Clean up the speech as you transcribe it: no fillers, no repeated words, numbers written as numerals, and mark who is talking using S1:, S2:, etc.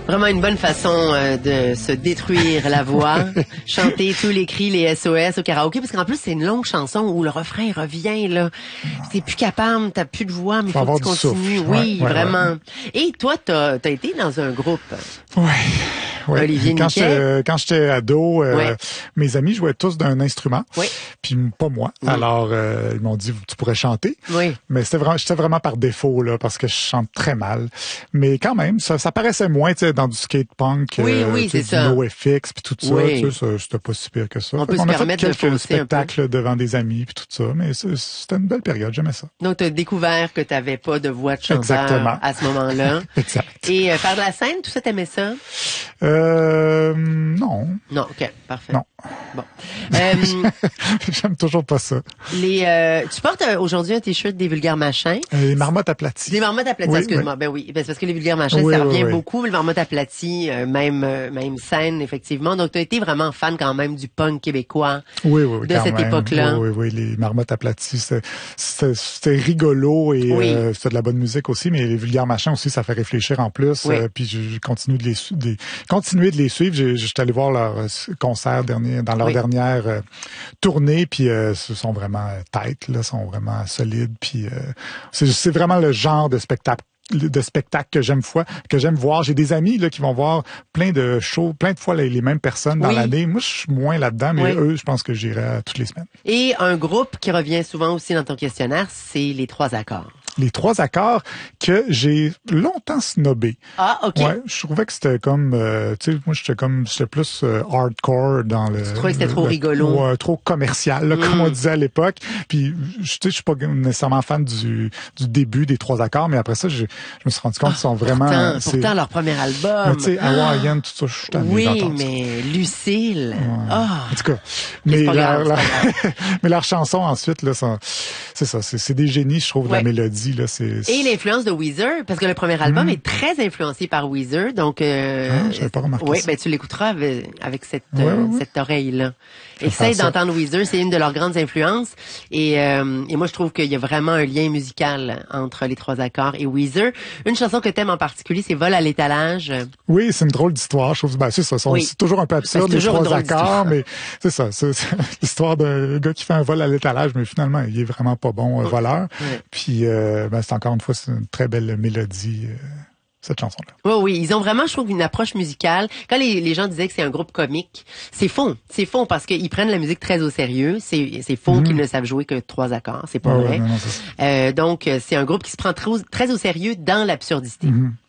S1: Vraiment une bonne façon de se détruire la voix, chanter tous les cris, les SOS au karaoké, parce qu'en plus c'est une longue chanson où le refrain revient là. T'es plus capable, t'as plus de voix, mais il faut que tu continues. Oui, vraiment. Et toi, t'as été dans un groupe.
S2: Ouais.
S1: Olivier Niquet.
S2: Quand j'étais ado, mes amis jouaient tous d'un instrument, puis pas moi. Alors ils m'ont dit tu pourrais chanter.
S1: Oui.
S2: Mais j'étais vraiment par défaut là parce que je chante très mal. Mais quand même, ça paraissait moins, tu sais, dans du skate punk,
S1: c'est
S2: du
S1: ça.
S2: NoFX puis tout ça, tu sais, c'était pas si pire que ça.
S1: On peut se permettre de
S2: quelques spectacles devant des amis puis tout ça, mais c'était une belle période, j'aimais ça.
S1: Donc tu as découvert que t'avais pas de voix de chanteur à ce moment-là.
S2: Exact.
S1: Et faire de la scène, tout ça t'aimais ça?
S2: Non.
S1: Non, OK, parfait.
S2: Non.
S1: Bon.
S2: J'aime toujours pas ça.
S1: Tu portes aujourd'hui un t-shirt des vulgaires machins.
S2: Les marmottes aplaties.
S1: Les marmottes aplaties, excuse-moi. Ben oui, c'est parce que les vulgaires machins, ça revient beaucoup. Les marmottes aplaties, même scène, effectivement. Donc, tu as été vraiment fan quand même du punk québécois de cette époque-là.
S2: Oui, les marmottes aplaties, c'était rigolo et c'était de la bonne musique aussi, mais les vulgaires machins aussi, ça fait réfléchir en plus. Puis je continue de les suivre. J'étais allé voir leur concert dans leur dernière tournée, puis ce sont vraiment tight, là, sont vraiment solides, puis c'est vraiment le genre de spectacle que j'aime voir. J'ai des amis là qui vont voir plein de shows, plein de fois les mêmes personnes dans l'année. Moi, je suis moins là-dedans, mais eux, je pense que j'irai toutes les semaines.
S1: Et un groupe qui revient souvent aussi dans ton questionnaire, c'est les 3 accords.
S2: Les 3 accords que j'ai longtemps snobé.
S1: Ah, OK.
S2: Ouais, je trouvais que c'était comme, tu sais, moi, j'étais plus hardcore dans le...
S1: Tu trouvais que c'était trop rigolo?
S2: Ouais, trop commercial, là, comme on disait à l'époque. Puis, je suis pas nécessairement fan du début des 3 accords, mais après ça, je me suis rendu compte qu'ils sont vraiment...
S1: Pourtant, leur premier album.
S2: Tu sais, Hawaiian, tout ça, je suis tanné d'entendre ça.
S1: Mais Lucille...
S2: En tout cas, mais leurs chansons, ensuite, là, c'est ça, c'est des génies, je trouve, de la mélodie. Là,
S1: et l'influence de Weezer, parce que le premier album est très influencé par Weezer, donc
S2: j'avais pas remarqué ça.
S1: Ben tu l'écouteras avec cette oreille-là. Essaye d'entendre Weezer, c'est une de leurs grandes influences, et moi je trouve qu'il y a vraiment un lien musical entre les 3 accords et Weezer. Une chanson que t'aimes en particulier, c'est Vol à l'étalage.
S2: Oui, c'est une drôle d'histoire, je trouve. C'est ça, c'est toujours un peu absurde, les 3 accords, mais c'est ça, c'est l'histoire d'un gars qui fait un vol à l'étalage, mais finalement, il est vraiment pas bon voleur. Puis c'est encore une fois, c'est une très belle mélodie, cette chanson-là.
S1: Oui, ils ont vraiment, je trouve, une approche musicale. Quand les gens disaient que c'est un groupe comique, c'est faux parce qu'ils prennent la musique très au sérieux. C'est faux qu'ils ne savent jouer que 3 accords, c'est pas vrai.
S2: Non, c'est ça.
S1: Donc, c'est un groupe qui se prend très au sérieux dans l'absurdité.